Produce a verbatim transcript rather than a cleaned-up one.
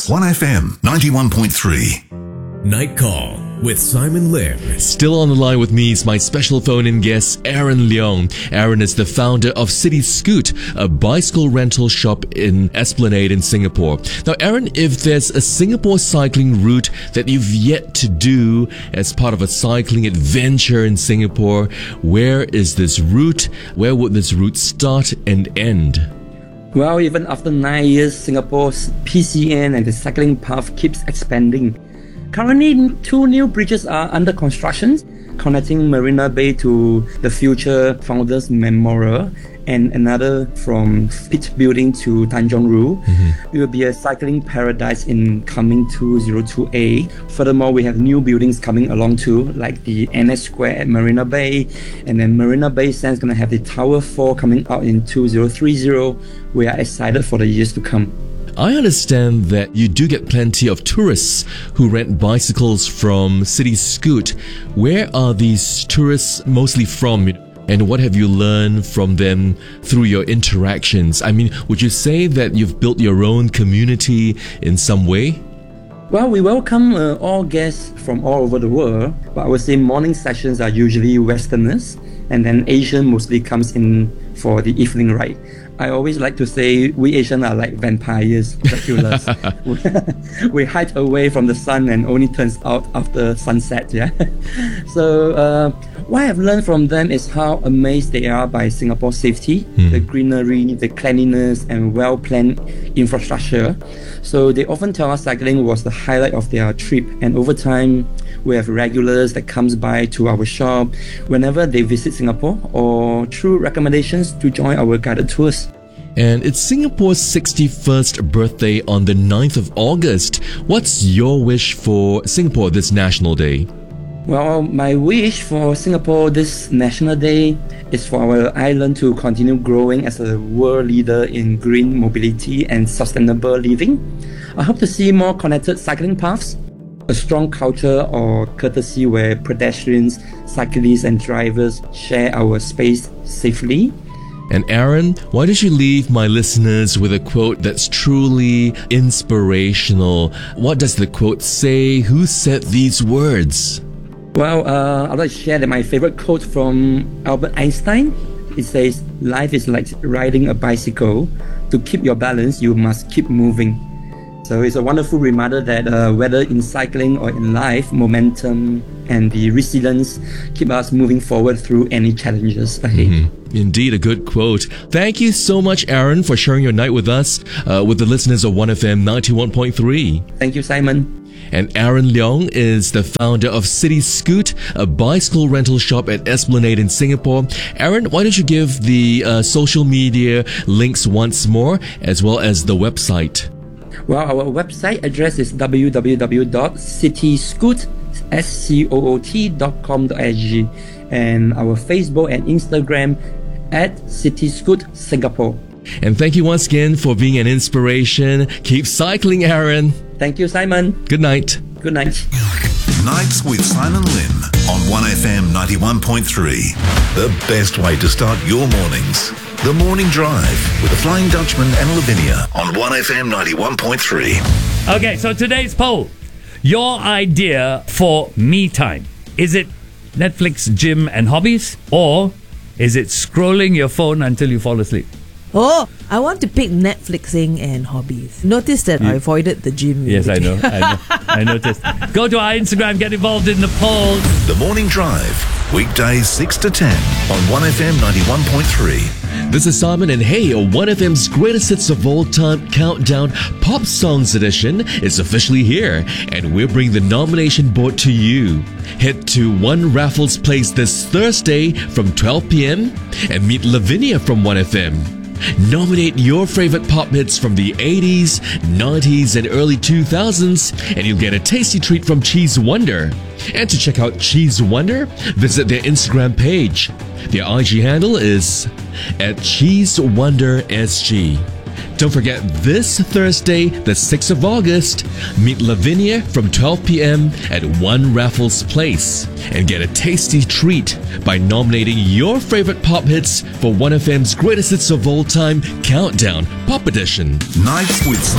one F M ninety-one point three. Night Call with Simon Lim. Still on the line with me is my special phone-in guest, Aaron Leong. Aaron is the founder of City Scoot, a bicycle rental shop in Esplanade in Singapore. Now, Aaron, if there's a Singapore cycling route that you've yet to do as part of a cycling adventure in Singapore, where is this route? Where would this route start and end? Well, even after nine years, Singapore's P C N and the cycling path keeps expanding. Currently, two new bridges are under construction, connecting Marina Bay to the future Founders Memorial, and another from Pitt Building to Tanjong Rhu. Mm-hmm. It will be a cycling paradise in coming two oh two A. Furthermore, we have new buildings coming along too, like the N S Square at Marina Bay, and then Marina Bay Sands going to have the Tower four coming out in two thousand thirty. We are excited for the years to come. I understand that you do get plenty of tourists who rent bicycles from City Scoot. Where are these tourists mostly from? And what have you learned from them through your interactions? I mean, would you say that you've built your own community in some way? Well, we welcome uh, all guests from all over the world, but I would say morning sessions are usually Westerners, and then Asian mostly comes in for the evening ride. I always like to say we Asians are like vampires, Draculas. We hide away from the sun and only turns out after sunset. Yeah. So uh, what I've learned from them is how amazed they are by Singapore's safety, mm. the greenery, the cleanliness, and well-planned infrastructure. So they often tell us cycling was the highlight of their trip, and over time we have regulars that comes by to our shop whenever they visit Singapore or through recommendations to join our guided tours. And it's Singapore's sixty-first birthday on the ninth of August. What's your wish for Singapore this National Day? Well, my wish for Singapore this National Day is for our island to continue growing as a world leader in green mobility and sustainable living. I hope to see more connected cycling paths, a strong culture or courtesy where pedestrians, cyclists and drivers share our space safely. And Aaron, why don't you leave my listeners with a quote that's truly inspirational? What does the quote say? Who said these words? Well, uh, I'd like to share that my favorite quote from Albert Einstein. It says, "Life is like riding a bicycle. To keep your balance, you must keep moving." So it's a wonderful reminder that uh, whether in cycling or in life, momentum and the resilience keep us moving forward through any challenges ahead. Mm-hmm. Indeed, a good quote. Thank you so much, Aaron, for sharing your night with us, uh, with the listeners of one F M ninety-one point three. Thank you, Simon. And Aaron Leong is the founder of City Scoot, a bicycle rental shop at Esplanade in Singapore. Aaron, why don't you give the uh, social media links once more, as well as the website? Well, our website address is w w w dot cityscoot dot com dot s g, and our Facebook and Instagram at Cityscoot Singapore. And thank you once again for being an inspiration. Keep cycling, Aaron. Thank you, Simon. Good night. Good night. Nights with Simon Lim on one F M ninety-one point three. The best way to start your mornings. The Morning Drive with the Flying Dutchman and Lavinia on one F M ninety-one point three. Okay, so today's poll. Your idea for me time. Is it Netflix, gym and hobbies? Or is it scrolling your phone until you fall asleep? Oh, I want to pick Netflixing and hobbies. Notice that You- I avoided the gym. Yes, I know. I know. I noticed. Go to our Instagram, get involved in the poll. The Morning Drive, weekdays six to ten on one F M ninety-one point three. This is Simon, and hey, one F M's greatest hits of all time countdown Pop Songs Edition is officially here, and we'll bring the nomination board to you. Head to One Raffles Place this Thursday from twelve p.m. and meet Lavinia from one F M. Nominate your favorite pop hits from the eighties, nineties, and early two thousands, and you'll get a tasty treat from Cheese Wonder. And to check out Cheese Wonder, visit their Instagram page. Their I G handle is at Cheese Wonder S G. Don't forget, this Thursday, the sixth of August, meet Lavinia from twelve p.m. at One Raffles Place and get a tasty treat by nominating your favorite pop hits for one F M's greatest hits of all time countdown Pop Edition. Nights with